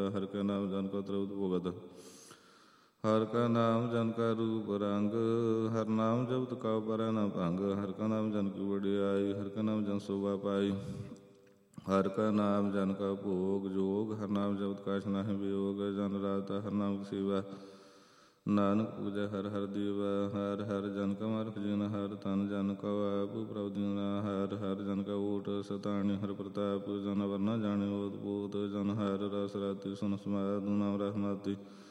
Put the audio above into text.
ਹਰਿ ਕਾ ਨਾਮ ਜਨ ਕਾ ਤ੍ਰਉਤ ਭੁਗਤ। ਹਰਿ ਕਾ ਨਾਮ ਜਨ ਕਾ ਰੂਪ ਰੰਗ, ਹਰਿ ਨਾਮ ਜਪਤ ਕਉ ਪਰੈ ਨ ਭੰਗ। ਹਰਿ ਕਾ ਨਾਮ ਜਨ ਕੀ ਵਡਿਆਈ, ਹਰਿ ਕਾ ਨਾਮ ਜਨ ਸੋਭਾ ਪਾਈ। ਹਰਿ ਕਾ ਨਾਮ ਜਨ ਕਾ ਭੋਗ ਜੋਗ, ਹਰਿ ਨਾਮ ਜਪਤ ਕਛ ਨਾਹਿ ਬਿਯੋਗ। ਜਨ ਰਾਤਾ ਹਰਿ ਨਾਮ ਕੀ ਸੇਵਾ, ਨਾਨਕ ਪੂਜੈ ਹਰਿ ਹਰਿ ਦੇਵਾ। ਹਰਿ ਹਰਿ ਜਨ ਕਾ ਮਾਰਗ ਜਿਨ, ਹਰਿ ਤਨ ਜਨ ਕਉ ਆਪ ਪ੍ਰਭ ਦੀਨਾ। ਹਰਿ ਹਰਿ ਜਨ ਕਾ ਓਟ ਸਤਾਣੀ, ਹਰਿ ਪ੍ਰਤਾਪ ਜਨ ਅਵਰ ਨ ਜਾਣੈ ਓਤ ਪੋਤ। ਜਨ ਹਰਿ ਰਸ ਰਾਤੀ ਸੁਨ ਸਮਾਧਿ, ਨਾਮ ਰਸਮਾਤੀ